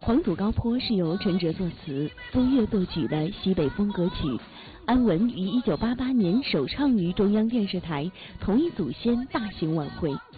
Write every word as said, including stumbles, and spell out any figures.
黄土高坡是由陈哲作词、苏越作曲的西北风歌曲。安文于一九八八年首唱于中央电视台同一祖先大型晚会。